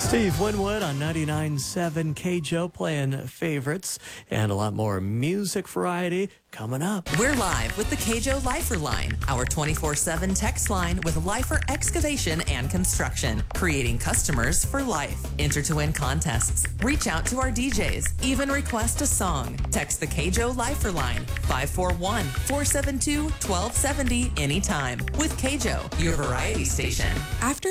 Steve Winwood on 99.7 KJO playing favorites and a lot more music variety coming up. We're live with the KJO Lifer Line, our 24/7 text line with Lifer Excavation and Construction, creating customers for life. Enter to win contests, reach out to our DJs, even request a song. Text the KJO Lifer Line, 541-472-1270 anytime. With KJO, your variety station. After